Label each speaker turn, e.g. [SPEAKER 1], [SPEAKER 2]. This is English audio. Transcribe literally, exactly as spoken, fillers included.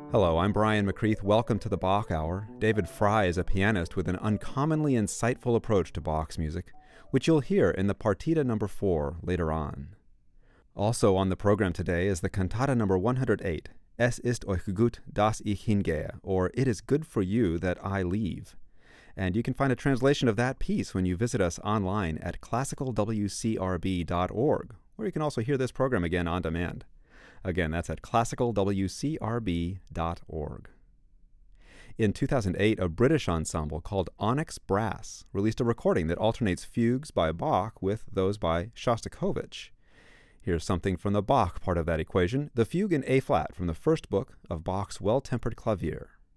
[SPEAKER 1] Hello, I'm Brian McCreath. Welcome to the Bach Hour. David Fry is a pianist with an uncommonly insightful approach to Bach's music, which you'll hear in the Partita number four later on. Also on the program today is the Cantata number one hundred eight, Es ist euch gut, dass ich hingehe, or It is good for you that I leave. And you can find a translation of that piece when you visit us online at classical w c r b dot org, where you can also hear this program again on demand. Again, that's at classical w c r b dot org. In two thousand eight, a British ensemble called Onyx Brass released a recording that alternates fugues by Bach with those by Shostakovich. Here's something from the Bach part of that equation, the fugue in A-flat from the first book of Bach's Well-Tempered Clavier.